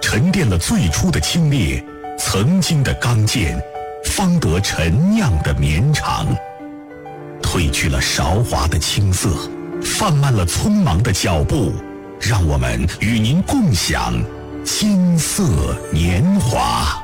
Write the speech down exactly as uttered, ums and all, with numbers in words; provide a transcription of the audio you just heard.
沉淀了最初的清冽，曾经的刚健，方得陈酿的绵长。褪去了韶华的青涩，放慢了匆忙的脚步，让我们与您共享金色年华。